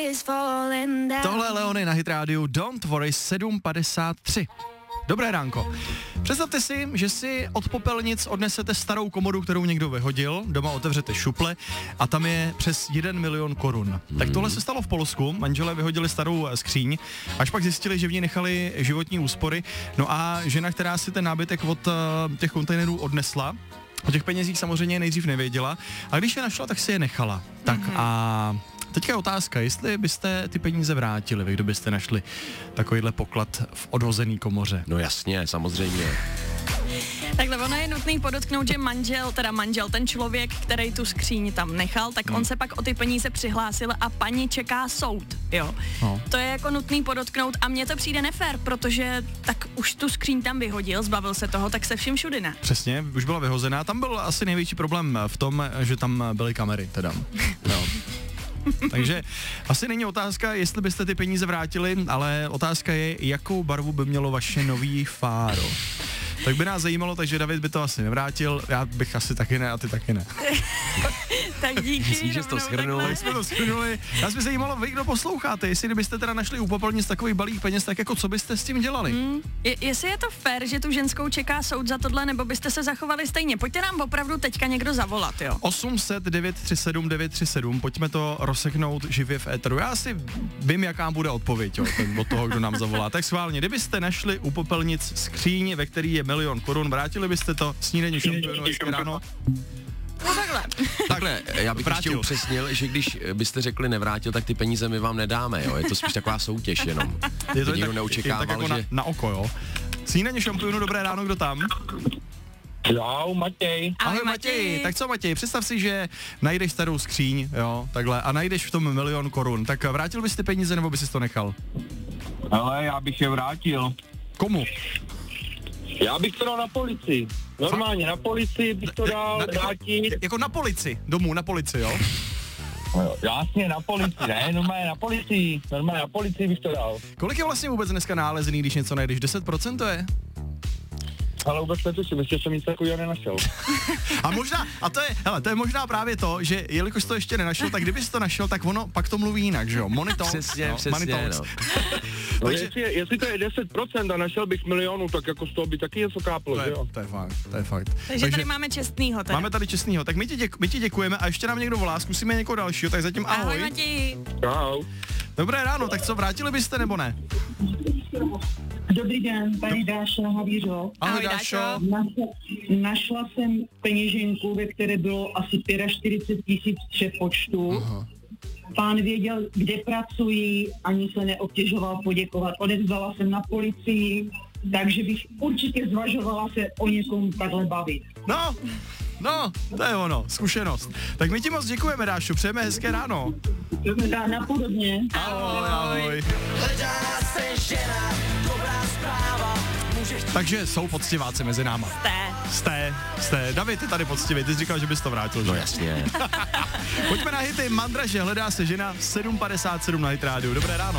Tohle je Leony na Hit Radio Don't Worry 7:53. Dobré ránko. Představte si, že si od popelnic odnesete starou komodu, kterou někdo vyhodil, doma otevřete šuple a tam je přes 1 milion korun. Tak tohle se stalo v Polsku, manželé vyhodili starou skříň, až pak zjistili, že v ní nechali životní úspory, no a žena, která si ten nábytek od těch kontejnerů odnesla, o těch penězích samozřejmě nejdřív nevěděla, a když je našla, tak si je nechala. Tak a teďka je otázka, jestli byste ty peníze vrátili, vy kdo byste našli takovýhle poklad v odhozený komoře. No jasně, samozřejmě. Takhle ono je nutný podotknout, že manžel, ten člověk, který tu skříň tam nechal, tak on se pak o ty peníze přihlásil a paní čeká soud, jo. No. To je jako nutný podotknout a mně to přijde nefér, protože tak už tu skříň tam vyhodil, zbavil se toho, tak se všim všudy ne. Přesně, už byla vyhozená, tam byl asi největší problém v tom, že tam byly kamery teda. No. Takže asi není otázka, jestli byste ty peníze vrátili, ale otázka je, jakou barvu by mělo vaše nový fáro. Tak by nás zajímalo, takže David by to asi nevrátil, já bych asi taky ne a ty taky ne. Tak díky. Myslím, že jsi to shrnul. Tak jsme to shrnuli. Nás by zajímalo, vy kdo posloucháte, jestli byste teda našli u popelnic takový balík peněz, tak jako co byste s tím dělali? Jestli je to fér, že tu ženskou čeká soud za tohle, nebo byste se zachovali stejně? Pojďte nám opravdu teďka někdo zavolat, jo. 800 937 937, pojďme to rozseknout živě v éteru. Já asi vím, jaká bude odpověď, jo, od toho, kdo nám zavolá. Tak schválně, kdybyste našli u popelnic skříň, ve který je 1 milion korun, vrátili byste to snídení šampionu ráno? No takhle, já bych ještě upřesnil, že když byste řekli nevrátil, tak ty peníze my vám nedáme, jo. Je to spíš taková soutěž jenom. Je to nikdo neočekával, tak jako že... na oko, jo. Snídení šampionu, dobré ráno, kdo tam? Čau, Matěj. Ahoj Matěj. Tak co Matěj, představ si, že najdeš starou skříň, jo, takhle, a najdeš v tom 1 milion korun, tak vrátil bys ty peníze, nebo bys si to nechal? Ale já bych je vrátil. Komu? Já bych to dal na policii. Normálně na policii bych to dal vrátit. Jako na policii, domů, na policii, jo? Jasně, na policii, ne, normálně na policii bych to dal. Kolik je vlastně vůbec dneska nálezný, když něco najdeš? 10% to je? Ale vůbec netuším, ještě jsem nic takového nenašel. A možná, to je možná právě to, že jelikož to ještě nenašel, tak kdybys to našel, tak ono pak to mluví jinak, že jo? Monitor. Přesně, no. No jestli to je 10% a našel bych milionu, tak jako z toho by taky něco káplo, že jo? To je fakt. Takže tady máme čestnýho. Máme tady čestnýho, tak my ti děkujeme a ještě nám někdo volá, zkusíme někoho dalšího, tak zatím ahoj. Ahoj Matěj. Čau. Dobré ráno, tak co, vrátili byste nebo ne? Dobrý den, tady Dáša Havířov. Ahoj Dášo. Našla jsem peněženku, ve které bylo asi 45 000 přepočtu. Aha. Pán věděl, kde pracuji, ani se neobtěžoval poděkovat. Odevzdala jsem na policii, takže bych určitě zvažovala se o někom takhle bavit. No, to je ono, zkušenost. Tak my ti moc děkujeme, Dášo, přejeme hezké ráno. Napodobně. Ahoj. Takže jsou poctiváci mezi náma. Jste. David, ty tady poctivý, ty jsi říkal, že bys to vrátil, že? No jasně. Pojďme na hity, Mandraže, hledá se žena, 7:57 na Hit Radio. Dobré ráno.